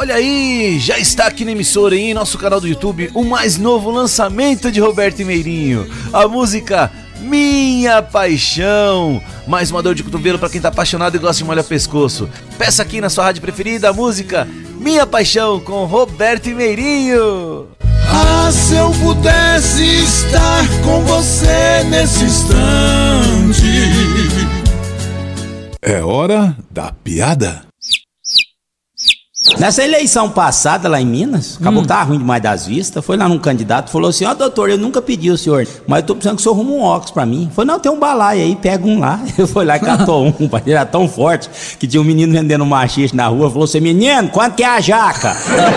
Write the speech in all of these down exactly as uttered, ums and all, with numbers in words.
Olha aí, já está aqui na emissora e em nosso canal do YouTube o mais novo lançamento de Roberto Meirinho, a música Minha Paixão. Mais uma dor de cotovelo para quem tá apaixonado e gosta de molhar pescoço. Peça aqui na sua rádio preferida a música Minha Paixão com Roberto Meirinho. Ah, se eu pudesse estar com você nesse instante. É hora da piada. Nessa eleição passada lá em Minas, acabou Hum. que tava ruim demais das vistas. Foi lá num candidato e falou assim: ó, doutor, eu nunca pedi o senhor, mas eu tô precisando que o senhor arrume um óculos pra mim. Falei: não, tem um balaio aí, pega um lá. Eu fui lá e catou um, pai. Ele era tão forte que tinha um menino vendendo um machixe na rua. Falou assim: menino, quanto que é a jaca?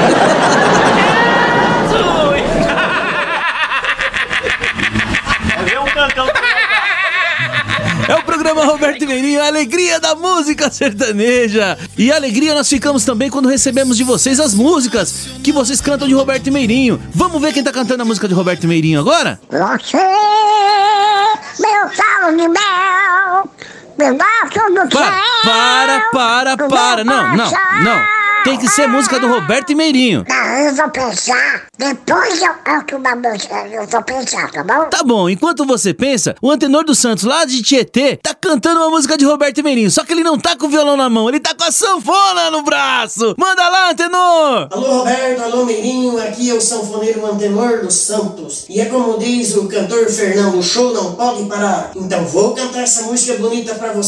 É o programa Roberto Meirinho, a alegria da música sertaneja. E alegria nós ficamos também quando recebemos de vocês as músicas que vocês cantam de Roberto Meirinho. Vamos ver quem tá cantando a música de Roberto Meirinho agora? Você, meu sal de mel, pedaço do Pa- céu. para, para, para. Não, não, não. Tem que ser música do Roberto Meirinho. Não, eu vou pensar, depois eu canto uma música, eu vou pensar, tá bom? Tá bom, enquanto você pensa, o Antenor dos Santos, lá de Tietê, tá cantando uma música de Roberto Meirinho. Só que ele não tá com o violão na mão, ele tá com a sanfona no braço. Manda lá, Antenor! Alô Roberto, alô Meirinho, aqui é o sanfoneiro Antenor dos Santos. E é como diz o cantor Fernando, o show não pode parar. Então vou cantar essa música bonita pra você.